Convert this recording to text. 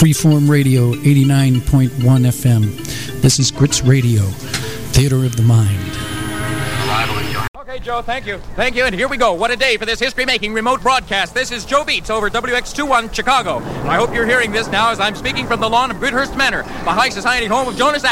Freeform Radio, 89.1 FM. This is Grits Radio, Theater of the Mind. Okay, Joe, thank you. Thank you, and here we go. What a day for this history-making remote broadcast. This is Joe Beats over WX21 Chicago. I hope you're hearing this now as I'm speaking from the lawn of Goodhurst Manor, the high society home of Jonas